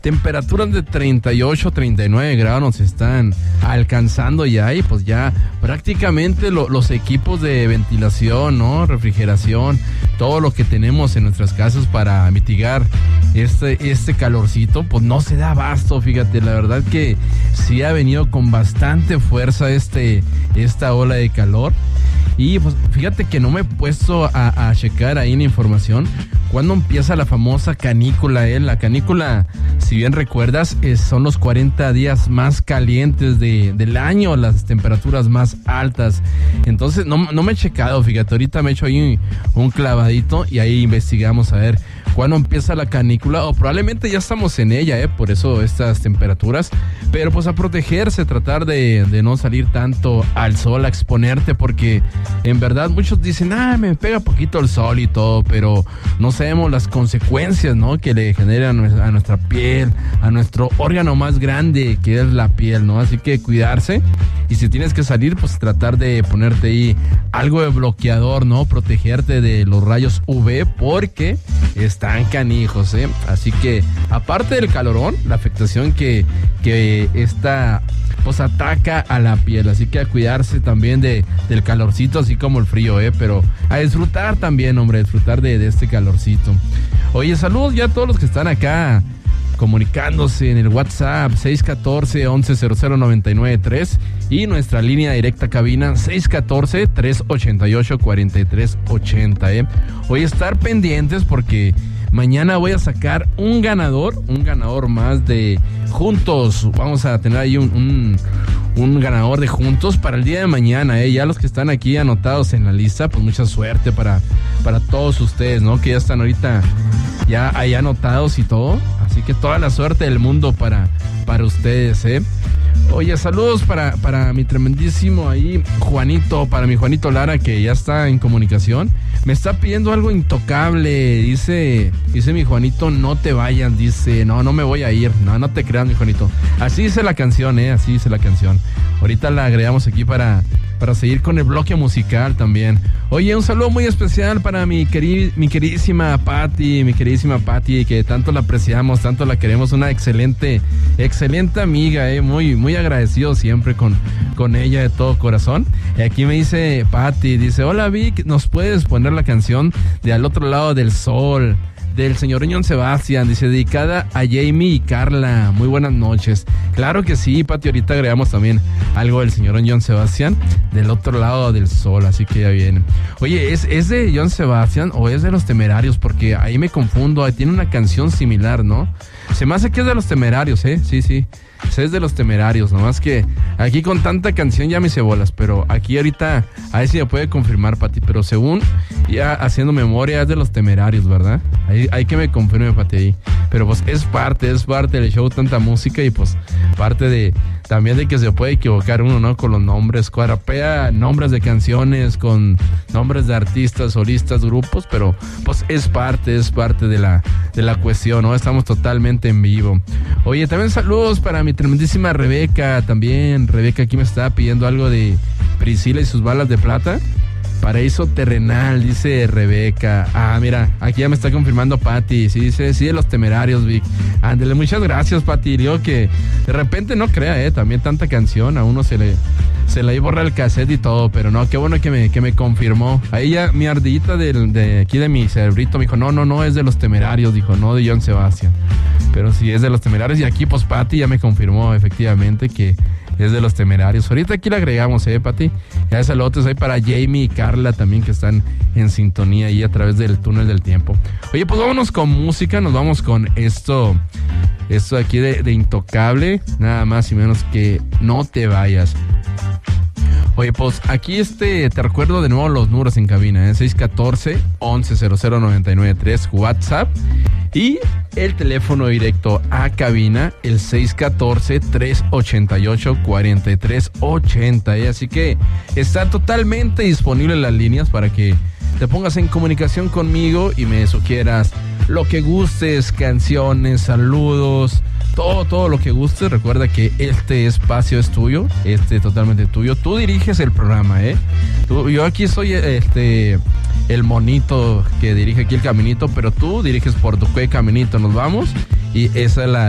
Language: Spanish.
temperaturas de 38, 39 grados nos están alcanzando ya, y pues ya prácticamente los equipos de ventilación, ¿no? Refrigeración, todo lo que tenemos en nuestras casas para mitigar este calorcito, pues no se da abasto. Fíjate, la verdad que sí ha venido con bastante fuerza esta ola de calor. Y pues fíjate que no me he puesto a checar ahí la información cuándo empieza la famosa canícula. La canícula, si bien recuerdas, son los 40 días más calientes del año, las temperaturas más altas. Entonces no me he checado, fíjate, ahorita me he hecho ahí un clavadito y ahí investigamos a ver cuándo empieza la canícula, o probablemente ya estamos en ella, por eso estas temperaturas. Pero pues a protegerse, tratar de no salir tanto al sol, a exponerte, porque en verdad muchos dicen, me pega poquito el sol y todo, pero no sabemos las consecuencias, ¿no?, que le generan a nuestra piel, a nuestro órgano más grande, que es la piel, ¿no? Así que cuidarse, y si tienes que salir, pues tratar de ponerte ahí algo de bloqueador, ¿no? Protegerte de los rayos UV, porque están canijos, Así que, aparte del calorón, la afectación que esta pues ataca a la piel, así que a cuidarse también del calorcito, así como el frío, pero a disfrutar también, hombre, disfrutar de este calorcito. Oye, saludos ya a todos los que están acá comunicándose en el WhatsApp 614-1100-993 y nuestra línea directa cabina 614-388-4380. Oye, estar pendientes porque mañana voy a sacar un ganador más de Juntos. Vamos a tener ahí un ganador de Juntos para el día de mañana, Ya los que están aquí anotados en la lista, pues mucha suerte para todos ustedes, ¿no? Que ya están ahorita ya ahí anotados y todo. Así que toda la suerte del mundo para ustedes, Oye, saludos para mi tremendísimo ahí Juanito, para mi Juanito Lara, que ya está en comunicación. Me está pidiendo algo intocable, dice mi Juanito, no te vayas, dice, no me voy a ir, no te creas, mi Juanito. Así dice la canción, así dice la canción. Ahorita la agregamos aquí para seguir con el bloque musical también. Oye, un saludo muy especial para mi queridísima Patti, que tanto la apreciamos, tanto la queremos, una excelente amiga, muy, muy agradecido siempre con ella de todo corazón. Y aquí me dice Patti, dice, hola Vic, ¿nos puedes poner la canción de Al Otro Lado del Sol, del señor John Sebastián? Dice, dedicada a Jamie y Carla. Muy buenas noches. Claro que sí, Pati, ahorita agregamos también algo del señor John Sebastián, Del Otro Lado del Sol, así que ya viene. Oye, ¿es de John Sebastián o es de Los Temerarios? Porque ahí me confundo, tiene una canción similar, ¿no? Se me hace que es de Los Temerarios, sí. Es de Los Temerarios, nomás que aquí con tanta canción ya me hice bolas, pero aquí ahorita, a ver si me puede confirmar, Pati, pero según ya haciendo memoria es de Los Temerarios, ¿verdad? Hay que me confirme, Pati, ahí. Pero pues es parte del show, tanta música, y pues parte también de que se puede equivocar uno, ¿no? Con los nombres, cuarapea nombres de canciones con nombres de artistas, solistas, grupos, pero pues es parte de la cuestión, ¿no? Estamos totalmente en vivo. Oye, también saludos para mi tremendísima Rebeca, también. Rebeca aquí me estaba pidiendo algo de Priscila y sus balas de plata. Paraíso terrenal, dice Rebeca. Mira, aquí ya me está confirmando Pati. Sí, dice, sí, de Los Temerarios, Vic. Ándale, muchas gracias, Pati. Digo que de repente no crea, también tanta canción, a uno se le borra el cassette y todo, pero no, qué bueno que me confirmó. Ahí ya mi ardillita de aquí de mi cerebrito me dijo, no, es de Los Temerarios, dijo, no de John Sebastián. Pero sí es de Los Temerarios, y aquí pues Pati ya me confirmó efectivamente que es de Los Temerarios. Ahorita aquí la agregamos, Pati. Ya saludos ahí para Jamie y Carla también, que están en sintonía ahí a través del túnel del tiempo. Oye, pues vámonos con música, nos vamos con esto aquí de Intocable, nada más y menos que No Te Vayas. Oye, pues aquí te recuerdo de nuevo los números en cabina, 614-1100-993 WhatsApp, y el teléfono directo a cabina, el 614-388-4380. Así que está totalmente disponible las líneas para que te pongas en comunicación conmigo y me sugieras lo que gustes, canciones, saludos, todo lo que gustes. Recuerda que este espacio es tuyo, totalmente tuyo. Tú diriges el programa, yo aquí soy el monito que dirige aquí el caminito, pero tú diriges por tu caminito. Nos vamos, y esa es la